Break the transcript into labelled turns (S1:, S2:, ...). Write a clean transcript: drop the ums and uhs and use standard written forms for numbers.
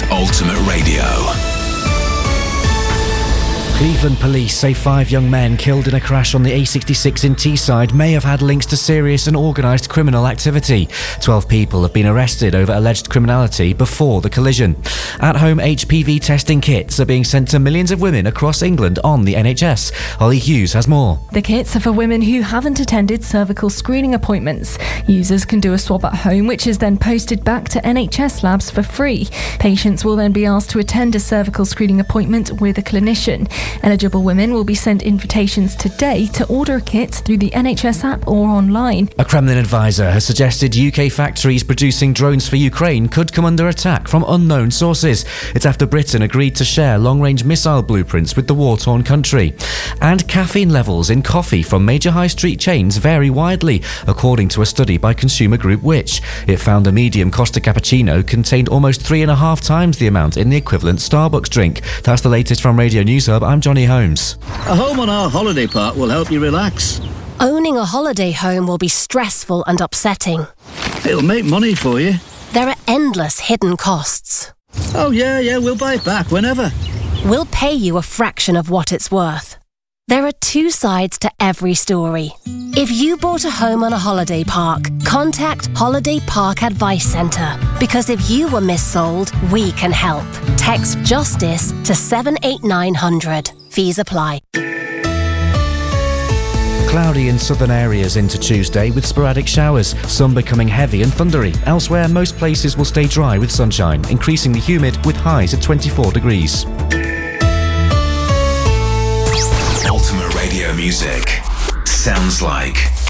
S1: is Ultimate Radio.
S2: Cleveland police say 5 young men killed in a crash on the A66 in Teesside may have had links to serious and organised criminal activity. 12 people have been arrested over alleged criminality before the collision. At-home HPV testing kits are being sent to millions of women across England on the NHS. Holly Hughes has more.
S3: The kits are for women who haven't attended cervical screening appointments. Users can do a swab at home, which is then posted back to NHS labs for free. Patients will then be asked to attend a cervical screening appointment with a clinician. Eligible women will be sent invitations today to order a kit through the NHS app or online.
S2: A Kremlin advisor has suggested UK factories producing drones for Ukraine could come under attack from unknown sources. It's after Britain agreed to share long-range missile blueprints with the war-torn country. And caffeine levels in coffee from major high street chains vary widely, according to a study by consumer group Which. It found a medium Costa Cappuccino contained almost 3.5 times the amount in the equivalent Starbucks drink. That's the latest from Radio News Hub. I'm Johnny Holmes.
S4: A home on our holiday park will help you relax.
S5: Owning a holiday home will be stressful and upsetting.
S4: It'll make money for you.
S5: There are endless hidden costs.
S4: Oh yeah, we'll buy it back whenever.
S5: We'll pay you a fraction of what it's worth. There are 2 sides to every story. If you bought a home on a holiday park, contact Holiday Park Advice Centre. Because if you were missold, we can help. Text JUSTICE to 78900. Fees apply.
S2: Cloudy in southern areas into Tuesday with sporadic showers, some becoming heavy and thundery. Elsewhere, most places will stay dry with sunshine, increasingly humid with highs at 24 degrees.
S1: Ultimate Radio music sounds like